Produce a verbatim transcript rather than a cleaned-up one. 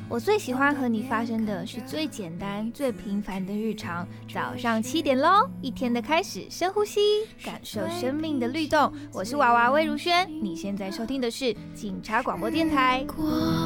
我最喜欢和你发生的是最简单、最平凡的日常。早上七点喽，一天的开始，深呼吸，感受生命的律动。我是娃娃魏如萱，你现在收听的是警察广播电台。